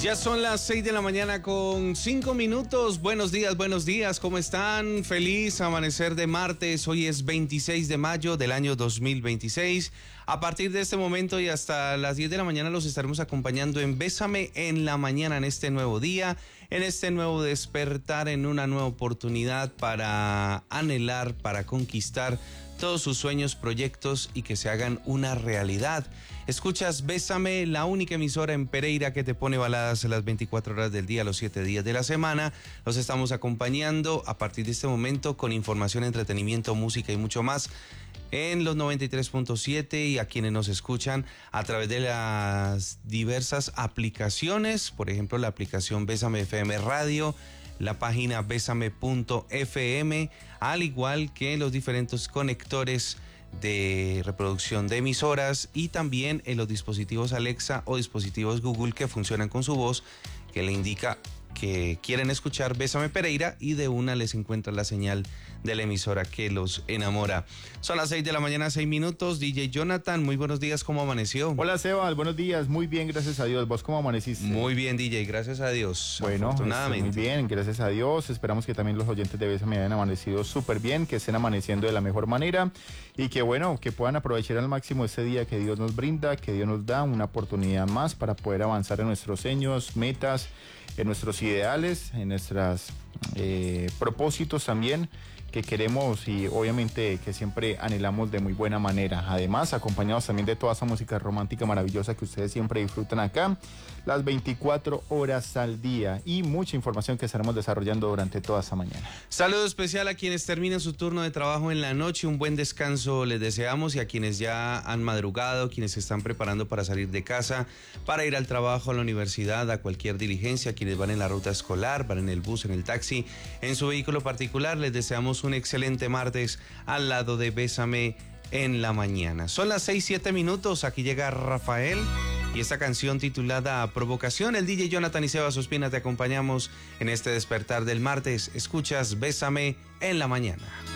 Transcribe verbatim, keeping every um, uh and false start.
Ya son las seis de la mañana con cinco minutos. Buenos días, buenos días. ¿Cómo están? Feliz amanecer de martes. Hoy es veintiséis de mayo del año dos mil veintiséis. A partir de este momento y hasta las diez de la mañana los estaremos acompañando en Bésame en la mañana, en este nuevo día, en este nuevo despertar, en una nueva oportunidad para anhelar, para conquistar todos sus sueños, proyectos y que se hagan una realidad. Escuchas Bésame, la única emisora en Pereira que te pone baladas a las veinticuatro horas del día, los siete días de la semana. Los estamos acompañando a partir de este momento con información, entretenimiento, música y mucho más en los noventa y tres punto siete y a quienes nos escuchan a través de las diversas aplicaciones, por ejemplo la aplicación Bésame F M Radio, la página bésame punto f m, al igual que los diferentes conectores de reproducción de emisoras y también en los dispositivos Alexa o dispositivos Google que funcionan con su voz, que le indica que quieren escuchar Bésame Pereira y de una les encuentra la señal de la emisora que los enamora. Son las seis de la mañana, seis minutos. D J Jonathan, muy buenos días, ¿cómo amaneció? Hola Sebas, buenos días, muy bien, gracias a Dios. ¿Vos cómo amaneciste? Muy bien, D J, gracias a Dios. Bueno, afortunadamente. Muy bien, gracias a Dios. Esperamos que también los oyentes de Bésame hayan amanecido súper bien, que estén amaneciendo de la mejor manera y que bueno, que puedan aprovechar al máximo ese día que Dios nos brinda, que Dios nos da una oportunidad más para poder avanzar en nuestros sueños, metas, en nuestros ideales, en nuestros eh, propósitos también que queremos y obviamente que siempre anhelamos de muy buena manera. Además, acompañados también de toda esa música romántica maravillosa que ustedes siempre disfrutan acá, las veinticuatro horas al día y mucha información que estaremos desarrollando durante toda esta mañana. Saludo especial a quienes terminan su turno de trabajo en la noche, un buen descanso les deseamos y a quienes ya han madrugado, quienes se están preparando para salir de casa, para ir al trabajo, a la universidad, a cualquier diligencia, quienes van en la ruta escolar, van en el bus, en el taxi, en su vehículo particular, les deseamos un excelente martes al lado de Bésame en la mañana. Son las seis, siete minutos, aquí llega Rafael y esta canción titulada Provocación. El D J Jonathan y Sebas Ospina te acompañamos en este despertar del martes. Escuchas Bésame en la mañana.